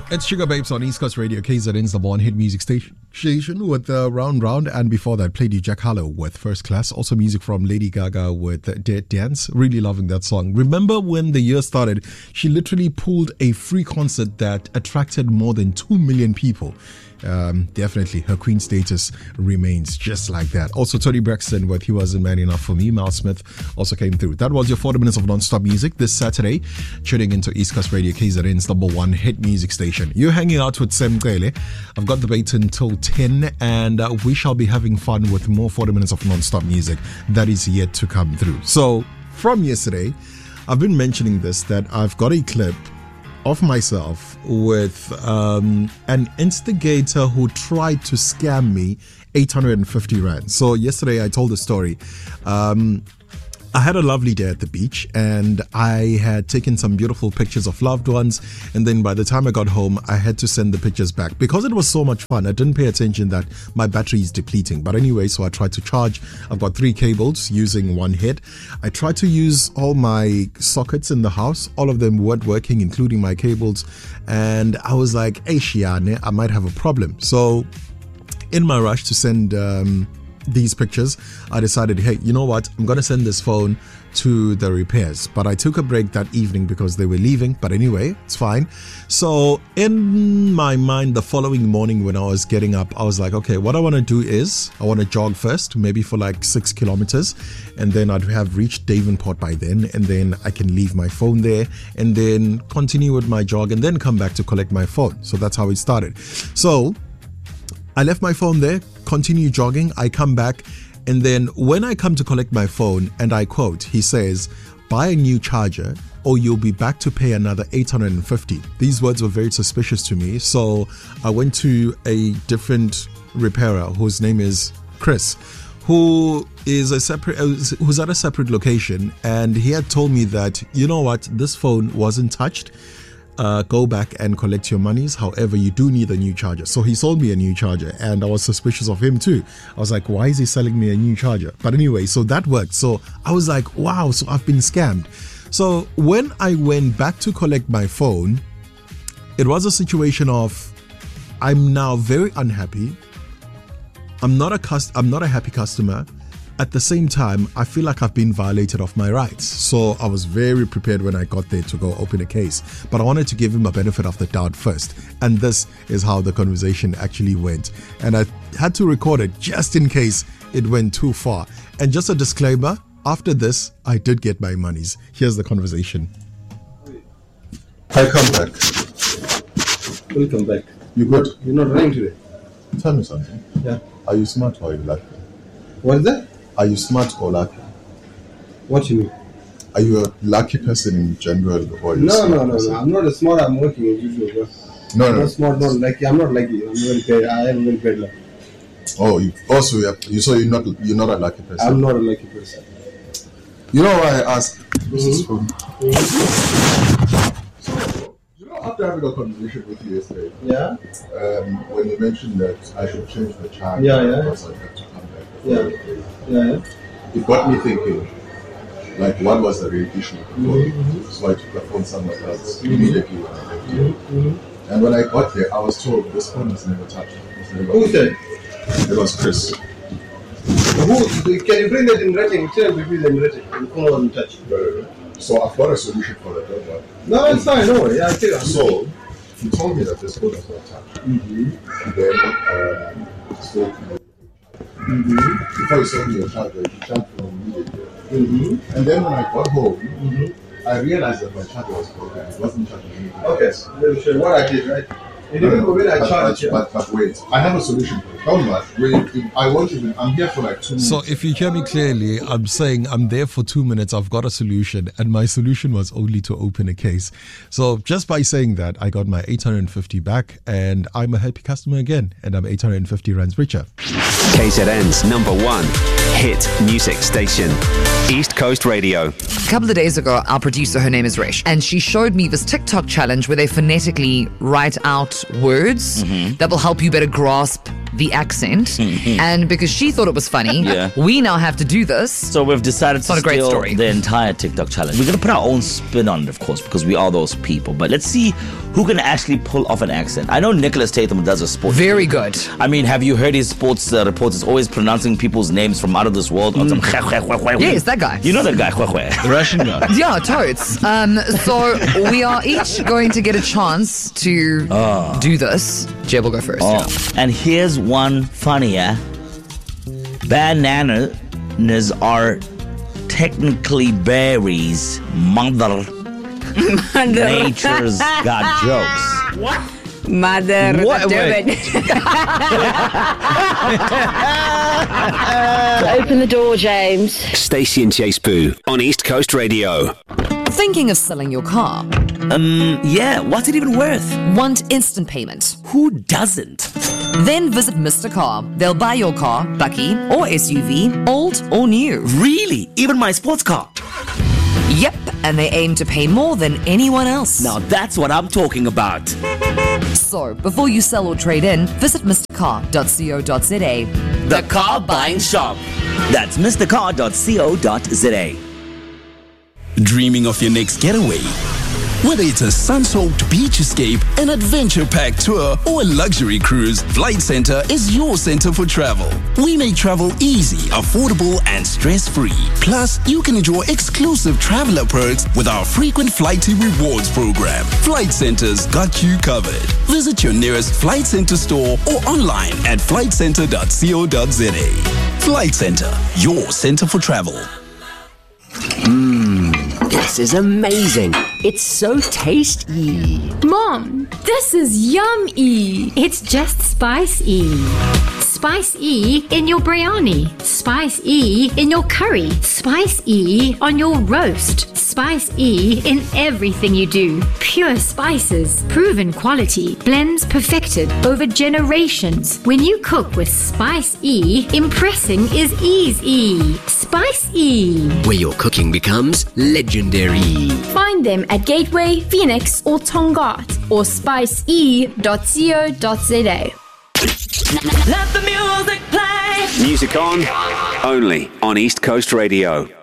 It's Sugar Babes on East Coast Radio, KZN's number one hit music station with Round Round. And before that, played you Jack Harlow with First Class. Also music from Lady Gaga with Dead Dance. Really loving that song. Remember when the year started, she literally pulled a free concert that attracted more than 2 million people. Definitely her queen status remains just like that. Also Toni Braxton with He Wasn't Man Enough For Me. Miles Smith also came through. That was your 40 minutes of non-stop music this Saturday, tuning into East Coast Radio, KZN's number one hit music station. You're hanging out with Sam Gele. I've got the bait until 10 and we shall be having fun with more 40 minutes of non-stop music that is yet to come through. So from yesterday, I've been mentioning this, that I've got a clip of myself with an instigator who tried to scam me 850 rand. So yesterday I told the story. I had a lovely day at the beach and I had taken some beautiful pictures of loved ones, and then by the time I got home I had to send the pictures back because it was so much fun. I didn't pay attention that my battery is depleting, but anyway, so I tried to charge. I've got 3 cables using one head. I tried to use all my sockets in the house. All of them weren't working, including my cables, and I was like, hey Shiane, I might have a problem. So in my rush to send these pictures, I decided, hey, you know what, I'm gonna send this phone to the repairs. But I took a break that evening because they were leaving, but anyway, it's fine. So in my mind, the following morning when I was getting up, I was like, okay, what I want to do is I want to jog first, maybe for like 6 kilometers, and then I'd have reached Davenport by then, and then I can leave my phone there and then continue with my jog and then come back to collect my phone. So that's how it started. So I left my phone there, continue jogging, I come back, and then when I come to collect my phone, and I quote, he says, buy a new charger or you'll be back to pay another 850. These words were very suspicious to me, so I went to a different repairer whose name is Chris, who's at a separate location, and he had told me that, you know what, this phone wasn't touched. Go back and collect your monies. However, you do need a new charger. So he sold me a new charger and I was suspicious of him too. I was like, why is he selling me a new charger? But anyway, so that worked. So I was like, wow, so I've been scammed. So when I went back to collect my phone, it was a situation of, I'm now very unhappy. I'm not a happy customer. At the same time, I feel like I've been violated of my rights. So I was very prepared when I got there to go open a case. But I wanted to give him a benefit of the doubt first. And this is how the conversation actually went. And I had to record it just in case it went too far. And just a disclaimer, after this, I did get my monies. Here's the conversation. I come back. Welcome back. You good? You're not running today? Tell me something. Yeah. Are you smart or are you lucky? What is that? Are you smart or lucky? What do you mean? Are you a lucky person in general or are you No. person? I'm not a smart. I'm working as usual. Bro. No. I'm not smart. Not lucky. I'm not lucky. I'm very bad. I am very bad luck. Oh, you're not a lucky person. I'm not a lucky person. You know why I asked? This is from. After having a conversation with you yesterday, Yeah. When you mentioned that I should change the charge, because I have to come back. Yeah. It got me thinking, like, what was the real issue? So I took the phone somewhere else immediately when I left here. And when I got there, I was told this phone was never touched. Who said? It was Chris. Can you bring that in writing? Tell me, please, in writing. The phone wasn't touched. So I've got a solution for that, don't worry. No, it's fine. No worry. I feel. So he told me that this phone was not touched. And then spoke to me. Before he sold me a charger, he charged for me immediately. And then when I got home, I realized that my charger was broken. It wasn't charging anything. Okay, let me show you what I did, right? You didn't go when I charged it. But wait, I have a solution for it. Don't worry. I'm here for like 2 minutes. So if you hear me clearly, I'm saying I'm there for 2 minutes. I've got a solution, and my solution was only to open a case. So just by saying that, I got my 850 back, and I'm a happy customer again, and I'm 850 rands richer. KZN's number one hit music station, East Coast Radio. A couple of days ago, our producer, her name is Resh, and she showed me this TikTok challenge where they phonetically write out words that will help you better grasp the accent. And because she thought it was funny, we now have to do this. So we've decided to not a great steal story. the entire TikTok challenge. We're going to put our own spin on it, of course, because we are those people. But let's see who can actually pull off an accent. I know Nicholas Tatham does a sports. Very good. I mean, have you heard his sports reporters always pronouncing people's names from out of this world? Yes, that guy. You know that guy, The Russian guy. Yeah, totes. So we are each going to get a chance to do this. Jeb will go first. And here's one funnier. Bananas are technically berries. Mother Nature's got jokes. What? Mother. Open the door, James. Stacey and Chase Boo on East Coast Radio. Thinking of selling your car? Yeah, what's it even worth? Want instant payment? Who doesn't? Then visit Mr. Car. They'll buy your car, bakkie or SUV, old or new. Really? Even my sports car? Yep, and they aim to pay more than anyone else. Now that's what I'm talking about. So, before you sell or trade in, visit mrcar.co.za. The car buying shop. That's mrcar.co.za. Dreaming of your next getaway? Whether it's a sun-soaked beach escape, an adventure-packed tour, or a luxury cruise, Flight Centre is your center for travel. We make travel easy, affordable, and stress-free. Plus, you can enjoy exclusive traveler perks with our frequent Flighty Rewards program. Flight Centre's got you covered. Visit your nearest Flight Centre store or online at flightcentre.co.za. Flight Centre, your center for travel. This is amazing. It's so tasty. Mom, this is yummy. It's just Spice-E. Spice-E in your biryani. Spice-E in your curry. Spice-E on your roast. Spice-E in everything you do. Pure spices, proven quality, blends perfected over generations. When you cook with Spice-E, impressing is easy. Spice-E. Where your cooking becomes legendary. Find them at Gateway, Phoenix, or Tongaat, or spice-e.co.za. Let the music play. Music on, only on East Coast Radio.